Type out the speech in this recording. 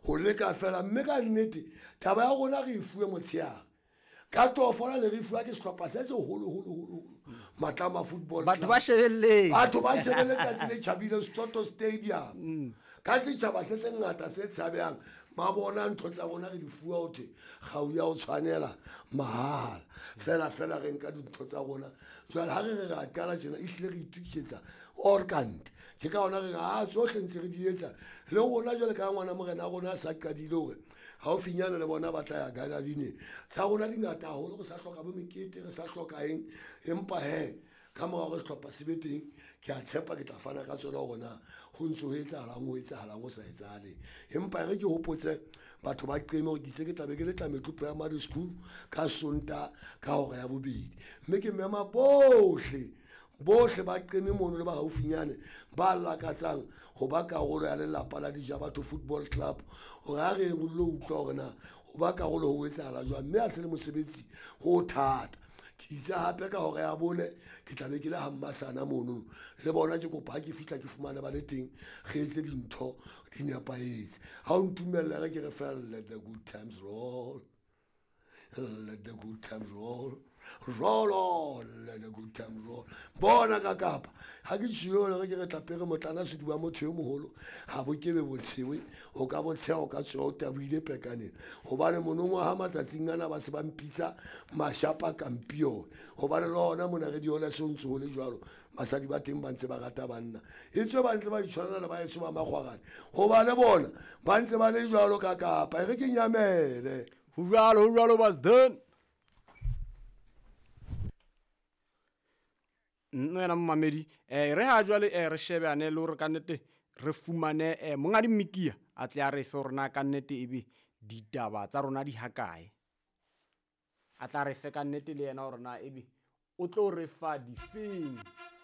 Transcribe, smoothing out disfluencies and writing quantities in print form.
o leka fela mme ka nnete taba ya rona re e fuwe motsheare ka tofola le re fuwa ke sehlopha se holo Matlama Football Club batho ba shebeletsa tsile Chabile Stoto Stadium ka setjhaba se ngata se tshabehang ba bona ntho tsa rona re di fuwa othe ga o ya o tshwanela mahala fela re nka dintho tsa rona jwale ha re a qala tjena e hlile re itukisetsa orkant ke ka ona re ga tsohle ntse re di etsa le rona jwale ka ngwana morena a rona sa qadile hore ha o finyana le bona ba tla ya gagadine tsa rona di ngata haholo re sa hloka bo mekete re sa hloka eng empa ka mora go sehlopha sebeteng ke a tshepa ke tla fana ka tsona gona ho ntse ho etsahalang ho sa etsahale empa re ke hopotse batho ba qeme hore ke se ke tlabe ke le Tlametlo Primary School ka Sonta ka hora ya bobedi mme ke mema bohle ba qeme mono le ba haufinyane ba lakatsang ho ba karolo ya lelapa la Dijabatho Football Club o ga re go lo utlwa hore na ho ba karolo ho etsahala jwang mme a se le mosebetsi ho thata ke itse hape ka hore ya bone ke tlabe ke le hammasana mono le bona ke kopa ke fihla ke fumana ba le teng ge etse dintho di nepaetse ha o ntumella re ke re fela let the good times roll let the good times roll let the good times roll bona ka kapa ha ke tshilo le ke re tlapere motlana sedi wa motho yo moholo ha bo ke be botshewe o ka botshea o ka tsota buile pekane hobane monongwa ha matsatsing ana ba se ba mpitsa mashapa kampion hobane lona mona re diola se ntse ho le jwalo basadi ba teng ba ntse ba rata banna e tswe ba ntse ba itshwarela le ba etso ba magwagane hobane bona ba ntse ba le jwalo ka kapa re ke nyamele Hurralo was done. Nna mmamedi re ha jwale re shebe ane le hore ka nnete re fumane monga dimmikia a tle a re fe rona ka nnete ebe ditaba tsa rona di hakae a tla re fe ka nnete le yena hore na ebe o tlo re fa difeng